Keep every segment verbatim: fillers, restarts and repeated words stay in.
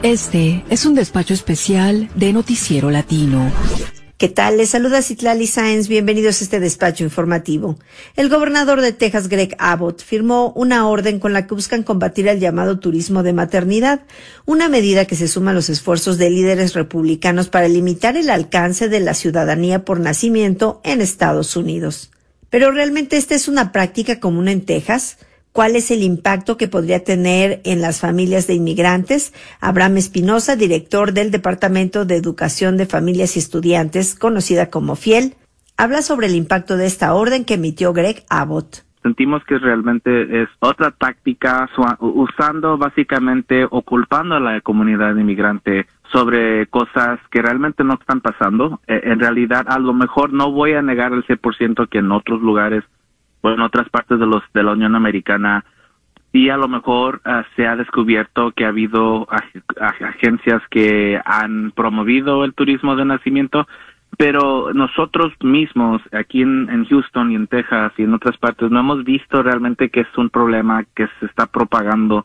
Este es un despacho especial de Noticiero Latino. ¿Qué tal? Les saluda Citlali Sáenz. Bienvenidos a este despacho informativo. El gobernador de Texas, Greg Abbott, firmó una orden con la que buscan combatir el llamado turismo de maternidad, una medida que se suma a los esfuerzos de líderes republicanos para limitar el alcance de la ciudadanía por nacimiento en Estados Unidos. Pero ¿realmente esta es una práctica común en Texas? ¿Cuál es el impacto que podría tener en las familias de inmigrantes? Abraham Espinosa, director del Departamento de Educación de Familias y Estudiantes, conocida como FIEL, habla sobre el impacto de esta orden que emitió Greg Abbott. Sentimos que realmente es otra táctica usando básicamente o culpando a la comunidad inmigrante sobre cosas que realmente no están pasando. En realidad, a lo mejor no voy a negar el cien por ciento que en otros lugares o en otras partes de los de la Unión Americana, sí a lo mejor uh, se ha descubierto que ha habido ag- ag- agencias que han promovido el turismo de nacimiento, pero nosotros mismos aquí en, en Houston y en Texas y en otras partes no hemos visto realmente que es un problema que se está propagando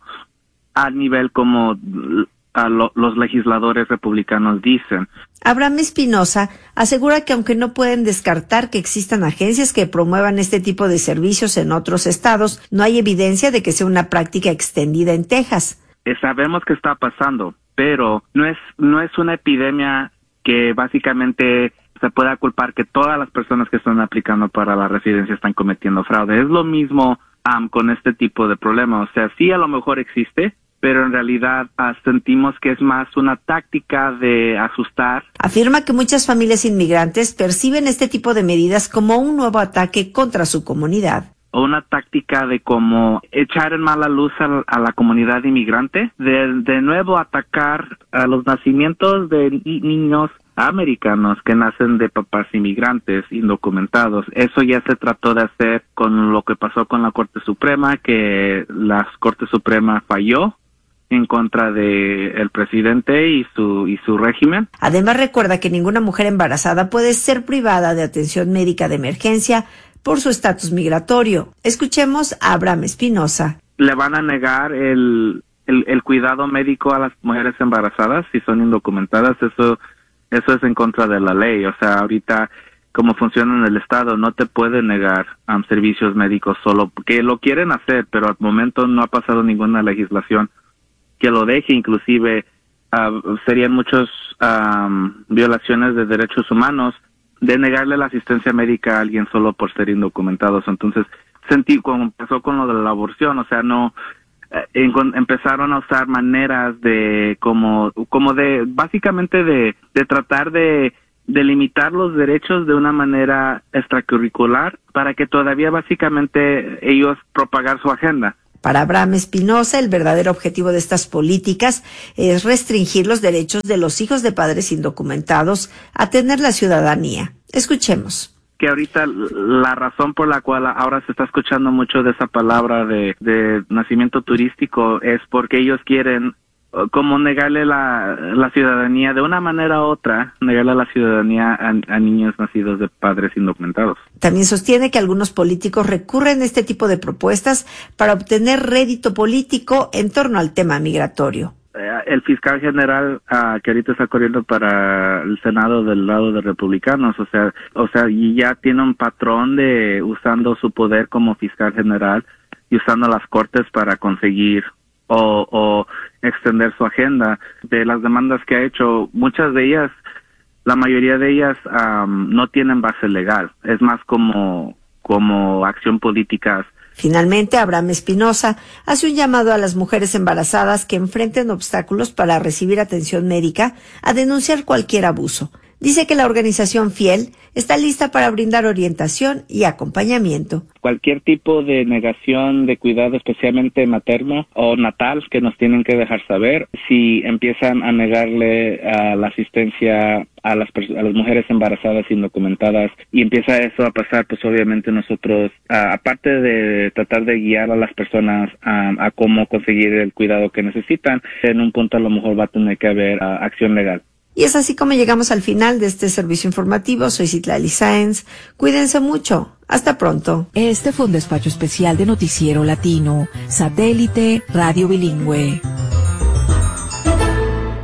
a nivel como a lo, los legisladores republicanos dicen. Abraham Espinosa asegura que aunque no pueden descartar que existan agencias que promuevan este tipo de servicios en otros estados, no hay evidencia de que sea una práctica extendida en Texas. Eh, sabemos que está pasando, pero no es no es una epidemia que básicamente se pueda culpar que todas las personas que están aplicando para la residencia están cometiendo fraude. Es lo mismo um, con este tipo de problema. O sea, sí a lo mejor existe, pero en realidad uh, sentimos que es más una táctica de asustar. Afirma que muchas familias inmigrantes perciben este tipo de medidas como un nuevo ataque contra su comunidad. O una táctica de como echar en mala luz a, a la comunidad inmigrante, de, de nuevo atacar a los nacimientos de ni- niños americanos que nacen de papás inmigrantes indocumentados. Eso ya se trató de hacer con lo que pasó con la Corte Suprema, que la Corte Suprema falló en contra de el presidente y su y su régimen. Además, recuerda que ninguna mujer embarazada puede ser privada de atención médica de emergencia por su estatus migratorio. Escuchemos a Abraham Espinosa. Le van a negar el, el el cuidado médico a las mujeres embarazadas si son indocumentadas. Eso eso es en contra de la ley. O sea, ahorita como funciona en el estado, no te pueden negar um, servicios médicos solo porque lo quieren hacer, pero al momento no ha pasado ninguna legislación que lo deje. Inclusive uh, serían muchas um, violaciones de derechos humanos de negarle la asistencia médica a alguien solo por ser indocumentados. Entonces, sentí como pasó con lo de la aborción, o sea, no eh, en, empezaron a usar maneras de como como de básicamente de de tratar de de limitar los derechos de una manera extracurricular para que todavía básicamente ellos propagar su agenda. Para Abraham Espinosa, el verdadero objetivo de estas políticas es restringir los derechos de los hijos de padres indocumentados a tener la ciudadanía. Escuchemos. Que ahorita la razón por la cual ahora se está escuchando mucho de esa palabra de, de nacimiento turístico es porque ellos quieren como negarle la, la ciudadanía de una manera u otra, negarle la ciudadanía a, a niños nacidos de padres indocumentados. También sostiene que algunos políticos recurren a este tipo de propuestas para obtener rédito político en torno al tema migratorio. El fiscal general uh, que ahorita está corriendo para el Senado del lado de republicanos, o sea, o sea, y ya tiene un patrón de usando su poder como fiscal general y usando las cortes para conseguir o, o extender su agenda. De las demandas que ha hecho, muchas de ellas, la mayoría de ellas um, no tienen base legal, es más como, como acción política. Finalmente, Abraham Espinosa hace un llamado a las mujeres embarazadas que enfrenten obstáculos para recibir atención médica a denunciar cualquier abuso. Dice que la organización FIEL está lista para brindar orientación y acompañamiento. Cualquier tipo de negación de cuidado, especialmente materno o natal, que nos tienen que dejar saber. Si empiezan a negarle uh, la asistencia a las, a las mujeres embarazadas indocumentadas y empieza eso a pasar, pues obviamente nosotros, uh, aparte de tratar de guiar a las personas um, a cómo conseguir el cuidado que necesitan, en un punto a lo mejor va a tener que haber uh, acción legal. Y es así como llegamos al final de este servicio informativo. Soy Citlali Sáenz. Cuídense mucho. Hasta pronto. Este fue un despacho especial de Noticiero Latino, Satélite Radio Bilingüe.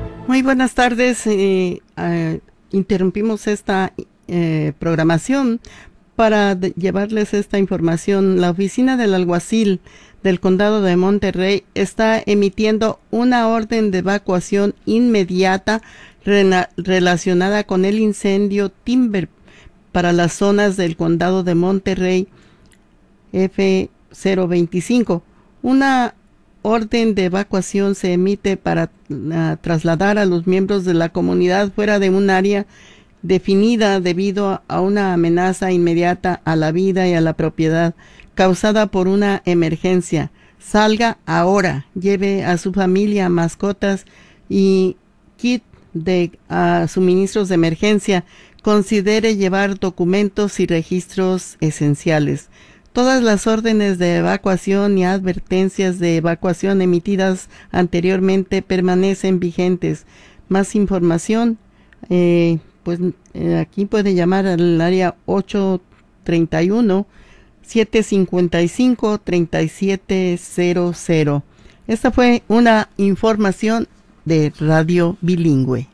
Muy buenas tardes. Eh, eh, interrumpimos esta eh, programación para de- llevarles esta información. La oficina del alguacil del condado de Monterrey está emitiendo una orden de evacuación inmediata rena- relacionada con el incendio Timber para las zonas del condado de Monterrey F cero veinticinco. Una orden de evacuación se emite para uh, trasladar a los miembros de la comunidad fuera de un área definida debido a una amenaza inmediata a la vida y a la propiedad causada por una emergencia. Salga ahora, lleve a su familia, mascotas y kit de uh, suministros de emergencia. Considere llevar documentos y registros esenciales. Todas las órdenes de evacuación y advertencias de evacuación emitidas anteriormente permanecen vigentes. Más información, eh, pues eh, aquí puede llamar al área ocho treinta y uno, siete cincuenta y cinco, treinta y siete cero cero. Esta fue una información de Radio Bilingüe.